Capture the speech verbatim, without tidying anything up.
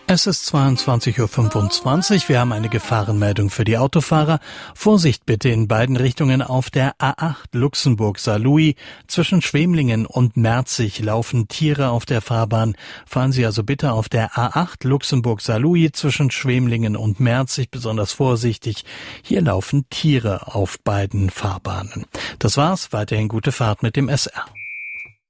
Es ist zweiundzwanzig Uhr fünfundzwanzig. Wir haben eine Gefahrenmeldung für die Autofahrer. Vorsicht bitte in beiden Richtungen auf der A acht Luxemburg-Saarlouis. Zwischen Schwemlingen und Merzig laufen Tiere auf der Fahrbahn. Fahren Sie also bitte auf der A acht Luxemburg-Saarlouis zwischen Schwemlingen und Merzig besonders vorsichtig. Hier laufen Tiere auf beiden Fahrbahnen. Das war's. Weiterhin gute Fahrt mit dem S R.